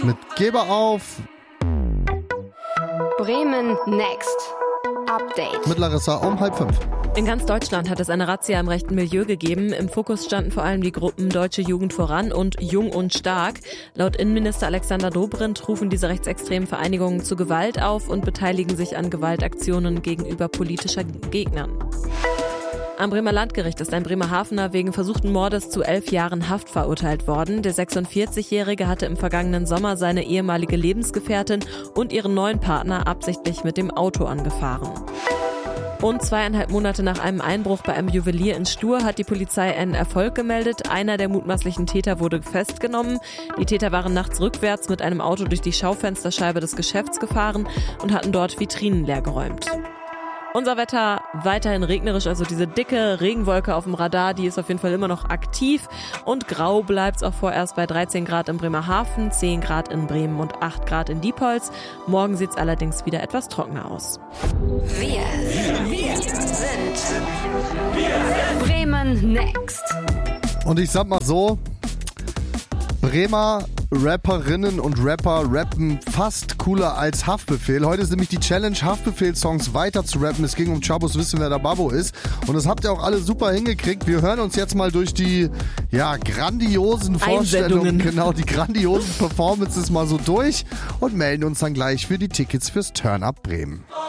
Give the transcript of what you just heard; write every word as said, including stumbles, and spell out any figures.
Mit Geber auf. Bremen Next. Update. Mit Larissa um halb fünf. In ganz Deutschland hat es eine Razzia im rechten Milieu gegeben. Im Fokus standen vor allem die Gruppen Deutsche Jugend voran und Jung und Stark. Laut Innenminister Alexander Dobrindt rufen diese rechtsextremen Vereinigungen zu Gewalt auf und beteiligen sich an Gewaltaktionen gegenüber politischer Gegnern. Am Bremer Landgericht ist ein Bremerhavener wegen versuchten Mordes zu elf Jahren Haft verurteilt worden. Der sechsundvierzigjährige hatte im vergangenen Sommer seine ehemalige Lebensgefährtin und ihren neuen Partner absichtlich mit dem Auto angefahren. Und zweieinhalb Monate nach einem Einbruch bei einem Juwelier in Stur hat die Polizei einen Erfolg gemeldet. Einer der mutmaßlichen Täter wurde festgenommen. Die Täter waren nachts rückwärts mit einem Auto durch die Schaufensterscheibe des Geschäfts gefahren und hatten dort Vitrinen leergeräumt. Unser Wetter weiterhin regnerisch, also diese dicke Regenwolke auf dem Radar, die ist auf jeden Fall immer noch aktiv. Und grau bleibt's auch vorerst bei dreizehn Grad in Bremerhaven, zehn Grad in Bremen und acht Grad in Diepholz. Morgen sieht's allerdings wieder etwas trockener aus. Wir, wir sind Bremen Next. Und ich sag mal so, Bremer Rapperinnen und Rapper rappen fast cooler als Haftbefehl. Heute ist nämlich die Challenge, Haftbefehl-Songs weiter zu rappen. Es ging um Chabos Wissen, wer der Babbo ist. Und das habt ihr auch alle super hingekriegt. Wir hören uns jetzt mal durch die ja grandiosen Vorstellungen, genau, die grandiosen Performances mal so durch und melden uns dann gleich für die Tickets fürs Turn Up Bremen.